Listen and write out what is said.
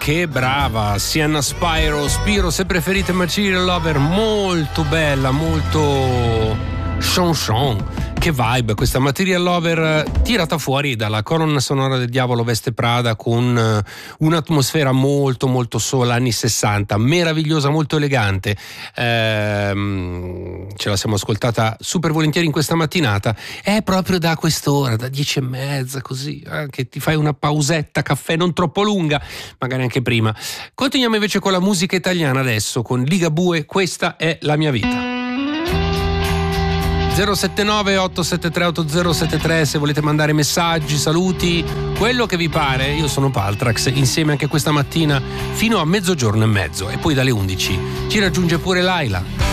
Che brava, Sienna Spiro, se preferite Material Lover, molto bella, molto chanson. Che vibe questa Material Lover, tirata fuori dalla colonna sonora del Diavolo Veste Prada, con un'atmosfera molto molto soul anni 60, meravigliosa, molto elegante. Ce la siamo ascoltata super volentieri in questa mattinata. È proprio da quest'ora, da 10:30 così, che ti fai una pausetta caffè non troppo lunga, magari anche prima. Continuiamo invece con la musica italiana adesso, con Ligabue, Questa è la mia vita. 079 873 8073 se volete mandare messaggi, saluti, quello che vi pare. Io sono Paltrax, insieme anche questa mattina fino a 12:30 e poi dalle 11 ci raggiunge pure Laila.